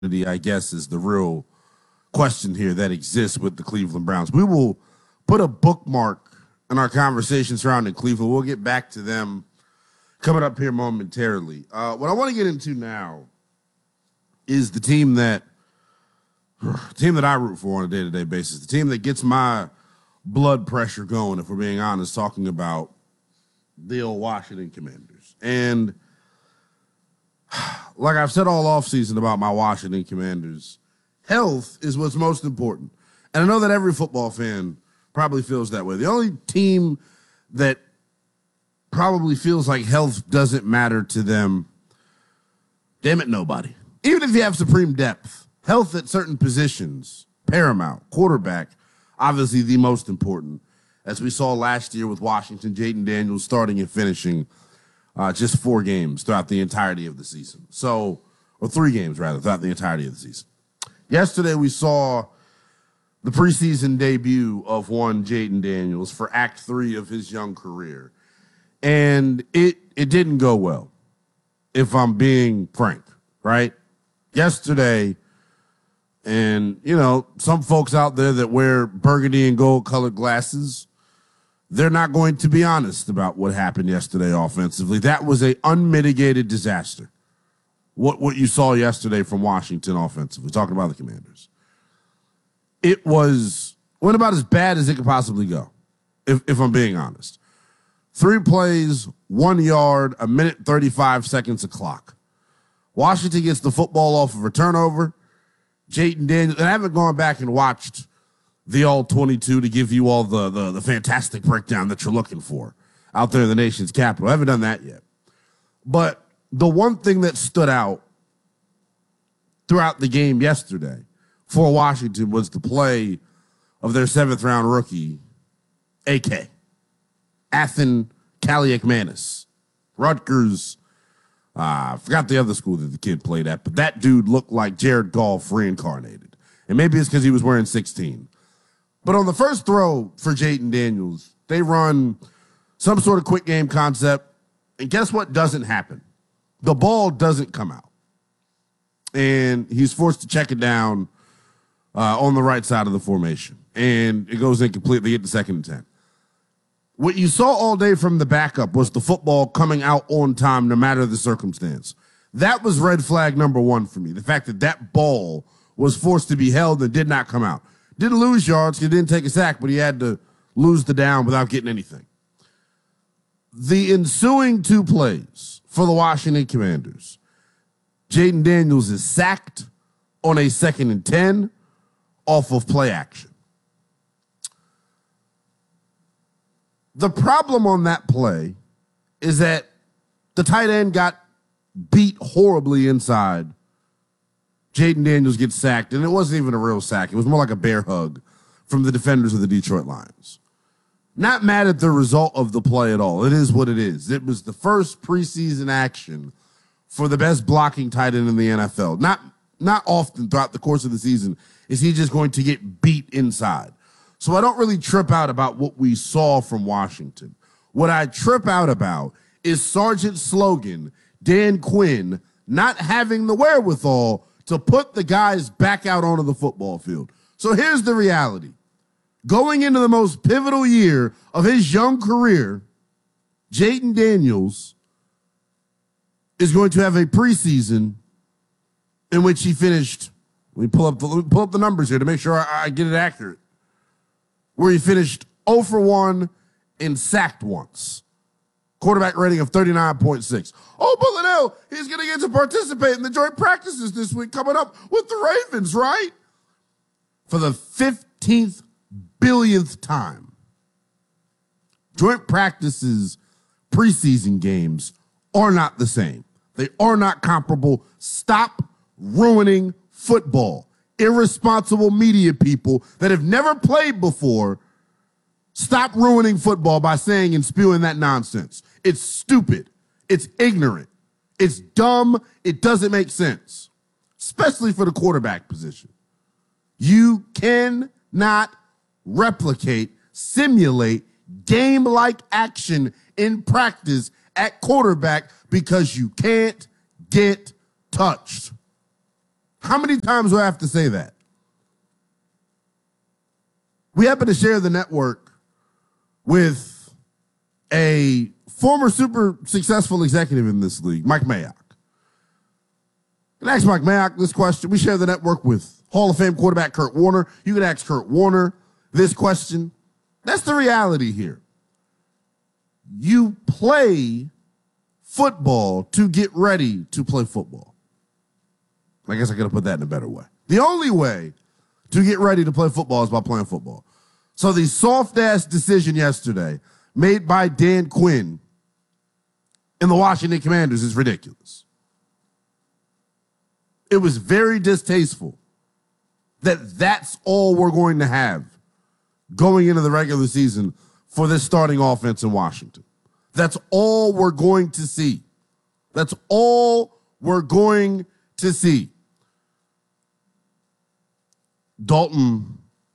I guess, is the real question here that exists with the Cleveland Browns. We will put a bookmark in our conversation surrounding Cleveland. We'll get back to them coming up here momentarily. What I want to get into now is the team that I root for on a day-to-day basis, the team that gets my blood pressure going, if we're being honest, talking about the old Washington Commanders. And like I've said all offseason about my Washington Commanders, health is what's most important. And I know that every football fan probably feels that way. The only team that probably feels like health doesn't matter to them, damn it, nobody. Even if you have supreme depth, health at certain positions, paramount. Quarterback, obviously the most important. As we saw last year with Washington, Jayden Daniels starting and finishing just 4 games throughout the entirety of the season. Or 3 games, rather, throughout the entirety of the season. Yesterday, we saw the preseason debut of one Jayden Daniels for Act 3 of his young career. And it didn't go well, if I'm being frank, right? Yesterday, and, you know, some folks out there that wear burgundy and gold colored glasses, they're not going to be honest about what happened yesterday offensively. That was an unmitigated disaster. What you saw yesterday from Washington offensively, talking about the Commanders. It went about as bad as it could possibly go, if I'm being honest. 3 plays, 1 yard, 1 minute, 35 seconds of clock. Washington gets the football off of a turnover. Jayden Daniels, and I haven't gone back and watched the All-22 to give you all the fantastic breakdown that you're looking for out there in the nation's capital. I haven't done that yet. But the one thing that stood out throughout the game yesterday for Washington was the play of their 7th-round rookie, AK, Athan Kaliakmanis. Rutgers, I forgot the other school that the kid played at, but that dude looked like Jared Goff reincarnated. And maybe it's because he was wearing 16. But on the first throw for Jayden Daniels, they run some sort of quick game concept, and guess what doesn't happen? The ball doesn't come out. And he's forced to check it down on the right side of the formation. And it goes incomplete. They get the 2nd and 10. What you saw all day from the backup was the football coming out on time no matter the circumstance. That was red flag number 1 for me. The fact that that ball was forced to be held and did not come out. Didn't lose yards, he didn't take a sack, but he had to lose the down without getting anything. The ensuing 2 plays for the Washington Commanders, Jayden Daniels is sacked on a 2nd and 10 off of play action. The problem on that play is that the tight end got beat horribly inside. Jayden Daniels gets sacked, and it wasn't even a real sack. It was more like a bear hug from the defenders of the Detroit Lions. Not mad at the result of the play at all. It is what it is. It was the first preseason action for the best blocking tight end in the NFL. Not often throughout the course of the season is he just going to get beat inside. So I don't really trip out about what we saw from Washington. What I trip out about is Sergeant Slogan, Dan Quinn, not having the wherewithal to put the guys back out onto the football field. So here's the reality. Going into the most pivotal year of his young career, Jayden Daniels is going to have a preseason in which he finished, let me pull up the numbers here to make sure I get it accurate, where he finished 0 for 1 and sacked once. Quarterback rating of 39.6. Oh, but Liddell, he's going to get to participate in the joint practices this week coming up with the Ravens, right? For the 15th billionth time. Joint practices, preseason games are not the same. They are not comparable. Stop ruining football. Irresponsible media people that have never played before, stop ruining football by saying and spewing that nonsense. It's stupid. It's ignorant. It's dumb. It doesn't make sense, especially for the quarterback position. You cannot replicate, simulate game-like action in practice at quarterback because you can't get touched. How many times do I have to say that? We happen to share the network with a former super successful executive in this league, Mike Mayock. You can ask Mike Mayock this question. We share the network with Hall of Fame quarterback Kurt Warner. You can ask Kurt Warner this question. That's the reality here. You play football to get ready to play football. I guess I could have put that in a better way. The only way to get ready to play football is by playing football. So the soft-ass decision yesterday made by Dan Quinn in the Washington Commanders is ridiculous. It was very distasteful that that's all we're going to have going into the regular season for this starting offense in Washington. That's all we're going to see. That's all we're going to see. Dalton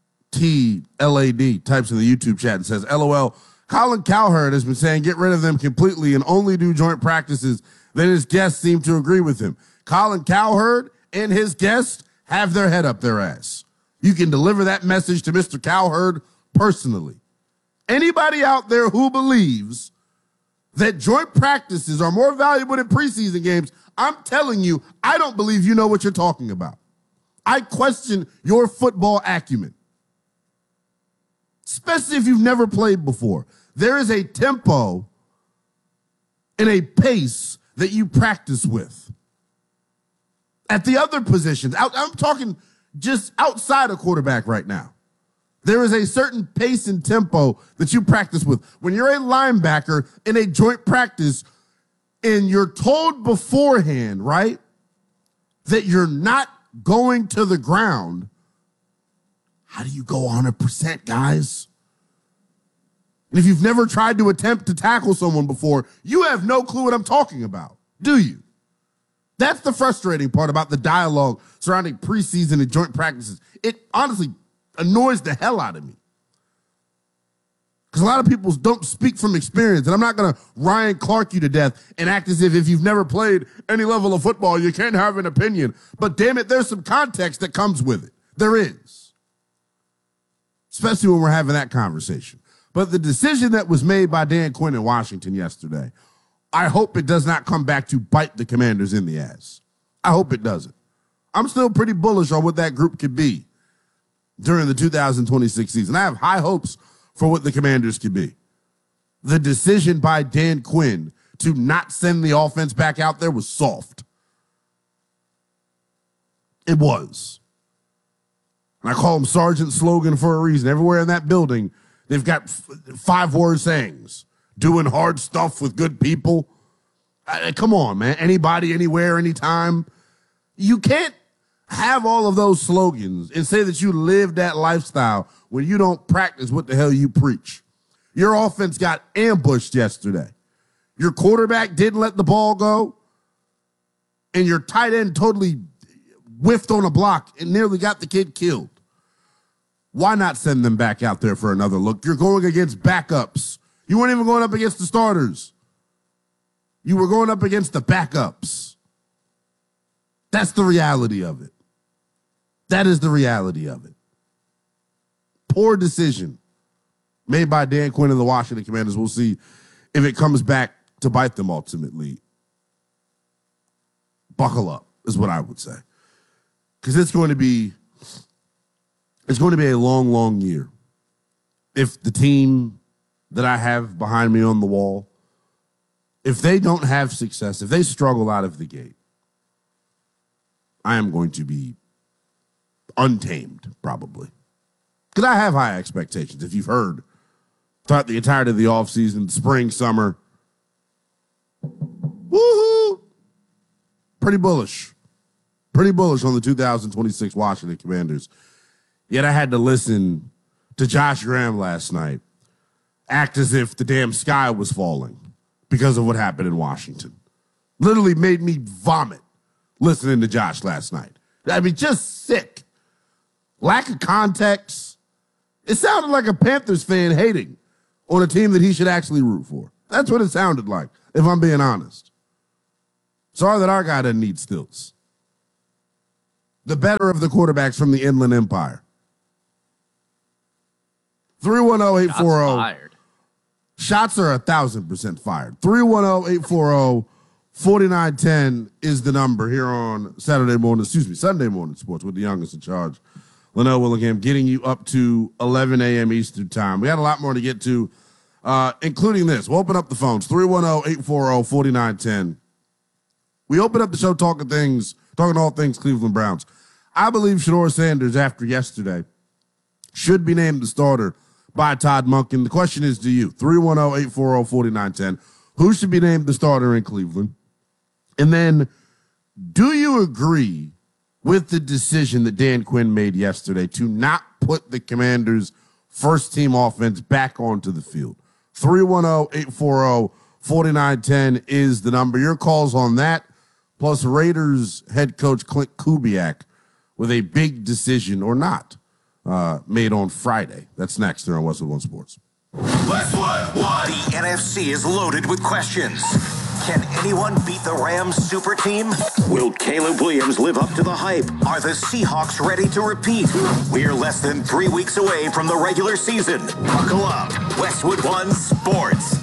TLAD types in the YouTube chat and says, LOL, Colin Cowherd has been saying get rid of them completely and only do joint practices. Then his guests seem to agree with him. Colin Cowherd and his guests have their head up their ass. You can deliver that message to Mr. Cowherd personally. Anybody out there who believes that joint practices are more valuable than preseason games, I'm telling you, I don't believe you know what you're talking about. I question your football acumen, especially if you've never played before. There is a tempo and a pace that you practice with. At the other positions, I'm talking just outside of quarterback right now. There is a certain pace and tempo that you practice with. When you're a linebacker in a joint practice and you're told beforehand, right, that you're not going to the ground, how do you go 100%, guys? And if you've never tried to attempt to tackle someone before, you have no clue what I'm talking about, do you? That's the frustrating part about the dialogue surrounding preseason and joint practices. It honestly annoys the hell out of me. Because a lot of people don't speak from experience, and I'm not going to Ryan Clark you to death and act as if you've never played any level of football, you can't have an opinion. But damn it, there's some context that comes with it. There is. Especially when we're having that conversation. But the decision that was made by Dan Quinn in Washington yesterday, I hope it does not come back to bite the Commanders in the ass. I hope it doesn't. I'm still pretty bullish on what that group could be during the 2026 season. I have high hopes for what the Commanders could be. The decision by Dan Quinn to not send the offense back out there was soft. It was. And I call him Sergeant Slogan for a reason. Everywhere in that building, they've got 5-word sayings. Doing hard stuff with good people. Come on, man. Anybody, anywhere, anytime. You can't have all of those slogans and say that you live that lifestyle when you don't practice what the hell you preach. Your offense got ambushed yesterday. Your quarterback didn't let the ball go, and your tight end totally whiffed on a block and nearly got the kid killed. Why not send them back out there for another look? You're going against backups. You weren't even going up against the starters. You were going up against the backups. That's the reality of it. That is the reality of it. Poor decision made by Dan Quinn and the Washington Commanders. We'll see if it comes back to bite them ultimately. Buckle up is what I would say. Because it's going to be a long, long year. If the team that I have behind me on the wall, if they don't have success, if they struggle out of the gate, I am going to be untamed, probably. Because I have high expectations. If you've heard throughout the entirety of the offseason, spring, summer, woohoo! Pretty bullish. Pretty bullish on the 2026 Washington Commanders. Yet I had to listen to Josh Graham last night act as if the damn sky was falling because of what happened in Washington. Literally made me vomit listening to Josh last night. I mean, just sick. Lack of context. It sounded like a Panthers fan hating on a team that he should actually root for. That's what it sounded like, if I'm being honest. Sorry that our guy doesn't need stilts. the better of the quarterbacks from the Inland Empire. 310-840. Shots are 1,000% fired. 310-840-4910 is the number here on Sunday morning sports with the youngest in charge, Linnell Willingham, getting you up to 11 a.m. Eastern time. We had a lot more to get to, including this. We'll open up the phones, 310-840-4910. We open up the show talking all things Cleveland Browns. I believe Shedeur Sanders, after yesterday, should be named the starter by Todd Monken. The question is to you, 310-840-4910. Who should be named the starter in Cleveland? And then, do you agree with the decision that Dan Quinn made yesterday to not put the Commanders' first-team offense back onto the field? 310-840-4910 is the number. Your calls on that, plus Raiders head coach Clint Kubiak with a big decision or not made on Friday. That's next here on Westwood One Sports. Westwood One. The NFC is loaded with questions. Can anyone beat the Rams super team? Will Caleb Williams live up to the hype? Are the Seahawks ready to repeat? We're less than 3 weeks away from the regular season. Buckle up. Westwood One Sports.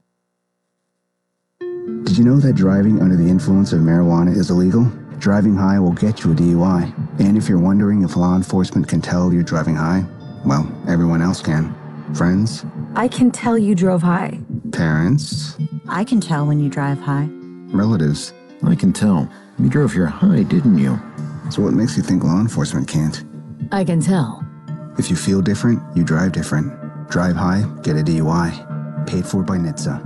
Did you know that driving under the influence of marijuana is illegal? Driving high will get you a DUI. And if you're wondering if law enforcement can tell you're driving high, well, everyone else can. Friends? I can tell you drove high. Parents? I can tell when you drive high. Relatives? I can tell. You drove here high, didn't you? So what makes you think law enforcement can't? I can tell. If you feel different, you drive different. Drive high, get a DUI. Paid for by NHTSA.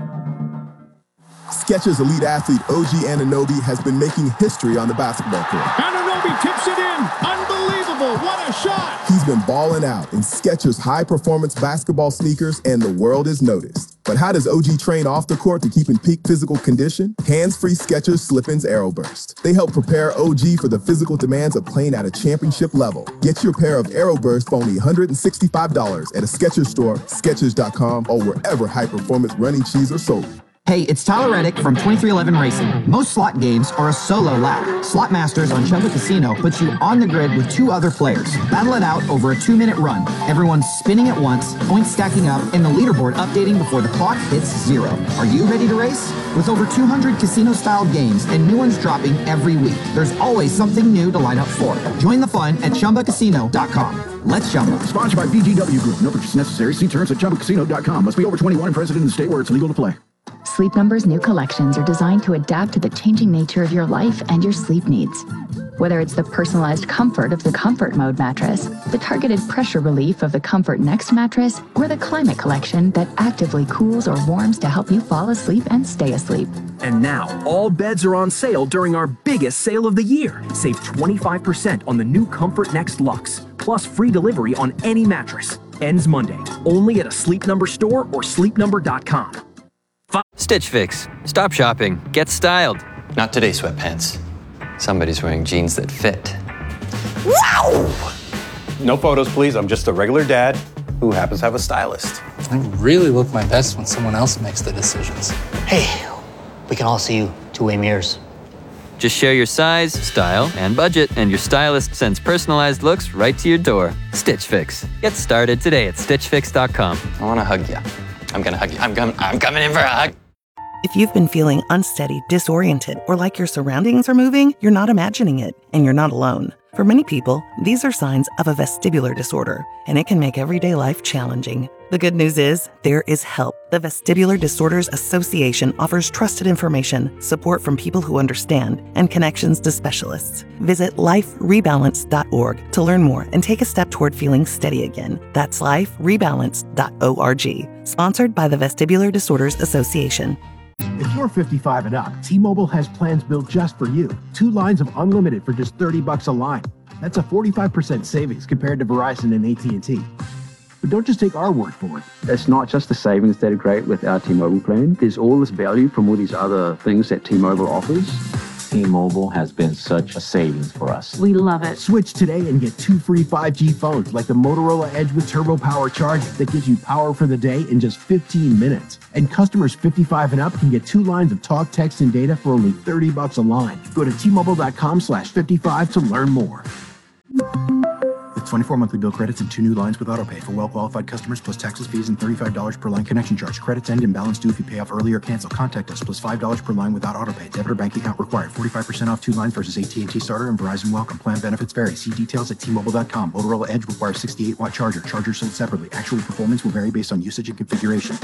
Skechers elite athlete OG Anunoby has been making history on the basketball court. Anunoby tips it in. Unbelievable. What a shot. He's been balling out in Skechers high-performance basketball sneakers, and the world has noticed. But how does OG train off the court to keep in peak physical condition? Hands-free Skechers Slip-ins AeroBurst. They help prepare OG for the physical demands of playing at a championship level. Get your pair of AeroBurst for only $165 at a Skechers store, Skechers.com, or wherever high-performance running shoes are sold. Hey, it's Tyler Reddick from 2311 Racing. Most slot games are a solo lap. Slot Masters on Chumba Casino puts you on the grid with 2 other players. Battle it out over a 2-minute run. Everyone's spinning at once, points stacking up, and the leaderboard updating before the clock hits 0. Are you ready to race? With over 200 casino-style games and new ones dropping every week, there's always something new to line up for. Join the fun at ChumbaCasino.com. Let's Chumba. Sponsored by VGW Group. No purchase necessary. See terms at ChumbaCasino.com. Must be over 21 and present in the state where it's legal to play. Sleep Number's new collections are designed to adapt to the changing nature of your life and your sleep needs. Whether it's the personalized comfort of the Comfort Mode mattress, the targeted pressure relief of the Comfort Next mattress, or the Climate Collection that actively cools or warms to help you fall asleep and stay asleep. And now, all beds are on sale during our biggest sale of the year. Save 25% on the new Comfort Next Luxe, plus free delivery on any mattress. Ends Monday, only at a Sleep Number store or sleepnumber.com. Stitch Fix. Stop shopping. Get styled. Not today, sweatpants. Somebody's wearing jeans that fit. Wow! No photos, please. I'm just a regular dad who happens to have a stylist. I really look my best when someone else makes the decisions. Hey, we can all see you two-way mirrors. Just share your size, style, and budget, and your stylist sends personalized looks right to your door. Stitch Fix. Get started today at StitchFix.com. I want to hug you. I'm going to hug you. I'm coming in for a hug. If you've been feeling unsteady, disoriented, or like your surroundings are moving, you're not imagining it, and you're not alone. For many people, these are signs of a vestibular disorder, and it can make everyday life challenging. The good news is, there is help. The Vestibular Disorders Association offers trusted information, support from people who understand, and connections to specialists. Visit liferebalance.org to learn more and take a step toward feeling steady again. That's liferebalance.org. Sponsored by the Vestibular Disorders Association. If you're 55 and up, T-Mobile has plans built just for you. 2 lines of unlimited for just $30 a line. That's a 45% savings compared to Verizon and AT&T. But don't just take our word for it. It's not just the savings that are great with our T-Mobile plan. There's all this value from all these other things that T-Mobile offers. T-Mobile has been such a savings for us. We love it. Switch today and get 2 free 5G phones like the Motorola Edge with Turbo Power charging that gives you power for the day in just 15 minutes. And customers 55 and up can get 2 lines of talk, text, and data for only $30 a line. Go to T-Mobile.com/55 to learn more. With 24 monthly bill credits and 2 new lines with autopay for well-qualified customers plus taxes, fees, and $35 per line connection charge. Credits end and balance due if you pay off early or cancel. Contact us plus $5 per line without autopay. Debit or bank account required. 45% off 2 lines versus AT&T Starter and Verizon Welcome. Plan benefits vary. See details at T-Mobile.com. Motorola Edge requires 68-watt charger. Charger sold separately. Actual performance will vary based on usage and configuration.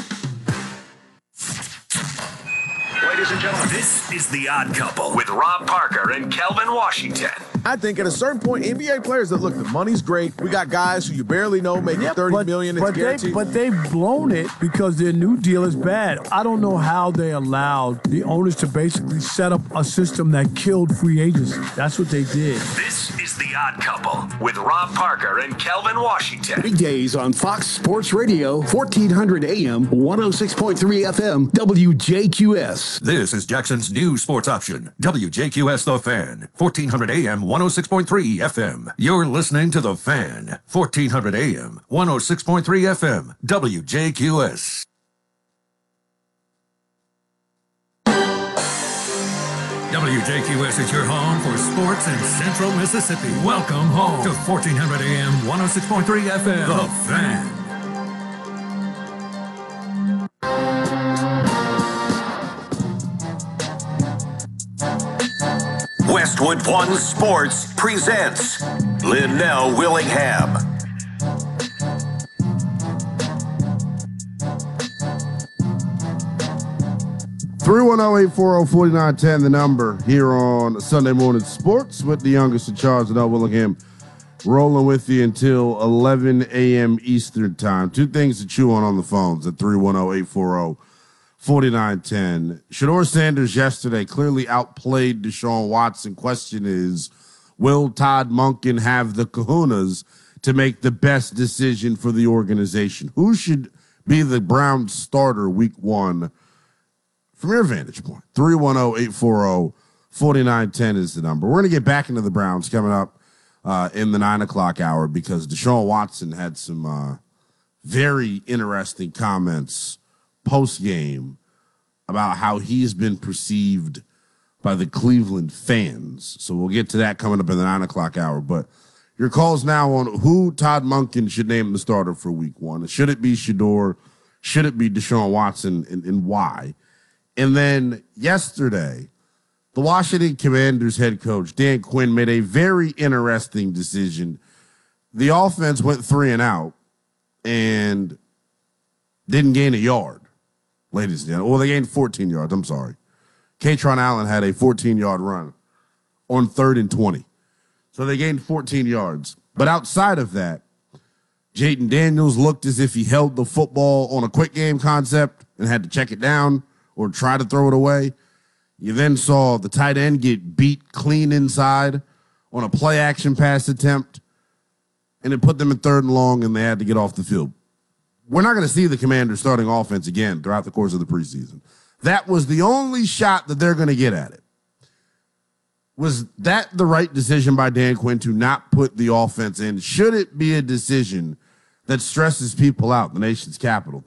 Ladies and gentlemen, this is The Odd Couple with Rob Parker and Kelvin Washington. I think at a certain point, NBA players that look, the money's great. We got guys who you barely know making $30 million. It's guaranteed. But they've blown it because their new deal is bad. I don't know how they allowed the owners to basically set up a system that killed free agency. That's what they did. This is The Odd Couple with Rob Parker and Kelvin Washington. Weekdays on Fox Sports Radio, 1400 AM, 106.3 FM, WJQS. This is Jackson's new sports option, WJQS The Fan, 1400 AM, 106.3 FM. You're listening to The Fan, 1400 AM, 106.3 FM, WJQS. WJQS is your home for sports in Central Mississippi. Welcome home to 1400 AM, 106.3 FM, The Fan. Westwood One Sports presents Linnell Willingham. Three 310-840-4910, the number here on Sunday Morning Sports with the youngest in charge, Linnell Willingham, rolling with you until 11 a.m. Eastern time. 2 things to chew on the phones at 310-840-4910. Shedeur Sanders yesterday clearly outplayed Deshaun Watson. Question is, will Todd Monken have the kahunas to make the best decision for the organization? Who should be the Browns starter week 1 from your vantage point? 310-840-4910 is the number. We're going to get back into the Browns coming up in the 9 o'clock hour because Deshaun Watson had some very interesting comments post-game about how he's been perceived by the Cleveland fans. So we'll get to that coming up in the 9 o'clock hour. But your calls now on who Todd Monken should name the starter for week 1. Should it be Shedeur? Should it be Deshaun Watson, and why? And then yesterday, the Washington Commanders head coach, Dan Quinn, made a very interesting decision. The offense went 3 and out and didn't gain a yard, ladies and gentlemen. Well, they gained 14 yards. I'm sorry. Katron Allen had a 14-yard run on 3rd and 20. So they gained 14 yards. But outside of that, Jayden Daniels looked as if he held the football on a quick game concept and had to check it down or try to throw it away. You then saw the tight end get beat clean inside on a play-action pass attempt, and it put them in 3rd and long, and they had to get off the field. We're not going to see the Commanders starting offense again throughout the course of the preseason. That was the only shot that they're going to get at it. Was that the right decision by Dan Quinn to not put the offense in? Should it be a decision that stresses people out, the nation's capital?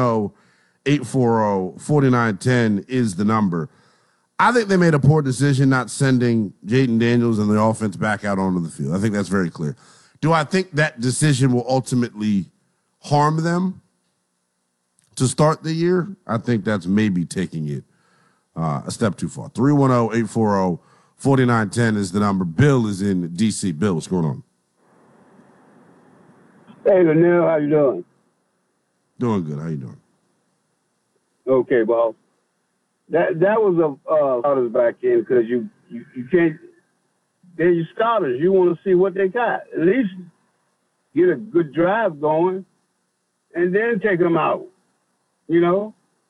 310-840-4910 is the number. I think they made a poor decision not sending Jayden Daniels and the offense back out onto the field. I think that's very clear. Do I think that decision will ultimately harm them to start the year? I think that's maybe taking it a step too far. 310-840-4910 is the number. Bill is in D.C. Bill, what's going on? Hey, Linnell, how you doing? Doing good. How you doing? Okay, boss. That was a starters back in because you can't. They're your starters. You want to see what they got. At least get a good drive going, and then take them out. You know.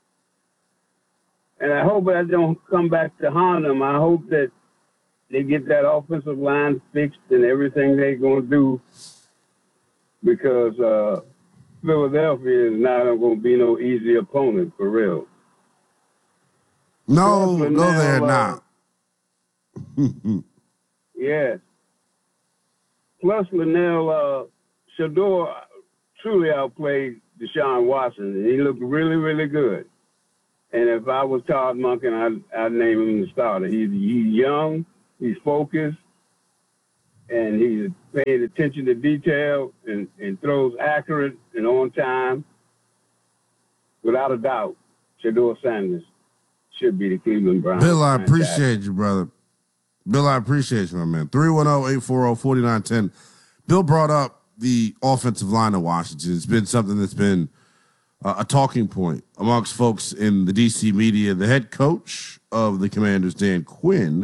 And I hope that don't come back to haunt them. I hope that they get that offensive line fixed and everything they're going to do, because Philadelphia is not going to be no easy opponent for real. No, they're not. Yes. Plus, Linnell Shador truly outplayed Deshaun Watson, and he looked really, really good. And if I was Todd Monken, I'd name him the starter. He's young, he's focused, and he's paying attention to detail and throws accurate and on time. Without a doubt, Shador Sanders should be the Cleveland Browns. Bill, I appreciate you, brother. Bill, I appreciate you, my man. 310-840-4910. Bill brought up the offensive line of Washington. It's been something that's been a talking point amongst folks in the D.C. media. The head coach of the Commanders, Dan Quinn,